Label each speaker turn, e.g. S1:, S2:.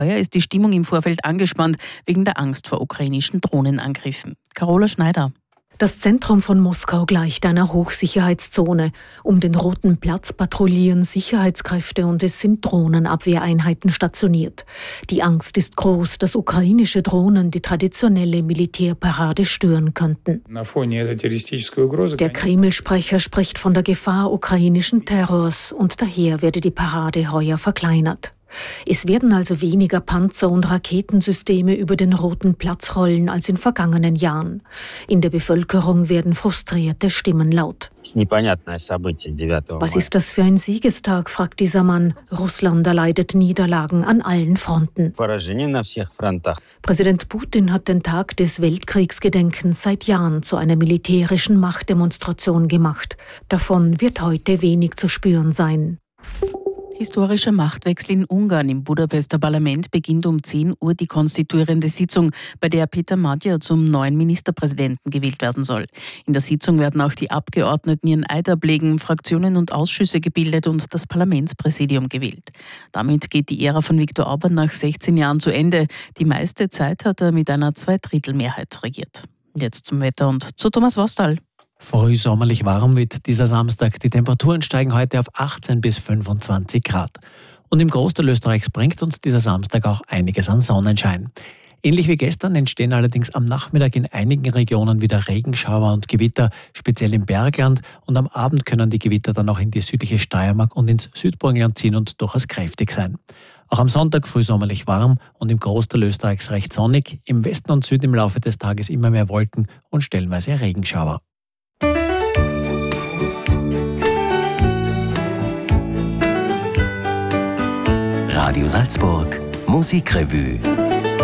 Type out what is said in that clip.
S1: Heuer ist die Stimmung im Vorfeld angespannt wegen der Angst vor ukrainischen Drohnenangriffen. Carola Schneider.
S2: Das Zentrum von Moskau gleicht einer Hochsicherheitszone. Um den Roten Platz patrouillieren Sicherheitskräfte und es sind Drohnenabwehreinheiten stationiert. Die Angst ist groß, dass ukrainische Drohnen die traditionelle Militärparade stören könnten. Der Kreml-Sprecher spricht von der Gefahr ukrainischen Terrors und daher werde die Parade heuer verkleinert. Es werden also weniger Panzer- und Raketensysteme über den Roten Platz rollen als in vergangenen Jahren. In der Bevölkerung werden frustrierte Stimmen laut. Was ist das für ein Siegestag, fragt dieser Mann. Russland erleidet Niederlagen an allen Fronten. Präsident Putin hat den Tag des Weltkriegsgedenkens seit Jahren zu einer militärischen Machtdemonstration gemacht. Davon wird heute wenig zu spüren sein.
S1: Historischer Machtwechsel in Ungarn. Im Budapester Parlament beginnt um 10 Uhr die konstituierende Sitzung, bei der Peter Magyar zum neuen Ministerpräsidenten gewählt werden soll. In der Sitzung werden auch die Abgeordneten ihren Eid ablegen, Fraktionen und Ausschüsse gebildet und das Parlamentspräsidium gewählt. Damit geht die Ära von Viktor Orban nach 16 Jahren zu Ende. Die meiste Zeit hat er mit einer Zweidrittelmehrheit regiert. Jetzt zum Wetter und zu Thomas Wostal.
S3: Früh sommerlich warm wird dieser Samstag. Die Temperaturen steigen heute auf 18 bis 25 Grad. Und im Großteil Österreichs bringt uns dieser Samstag auch einiges an Sonnenschein. Ähnlich wie gestern entstehen allerdings am Nachmittag in einigen Regionen wieder Regenschauer und Gewitter, speziell im Bergland. Und am Abend können die Gewitter dann auch in die südliche Steiermark und ins Südburgenland ziehen und durchaus kräftig sein. Auch am Sonntag früh sommerlich warm und im Großteil Österreichs recht sonnig. Im Westen und Süden im Laufe des Tages immer mehr Wolken und stellenweise Regenschauer.
S4: Radio Salzburg Musikrevue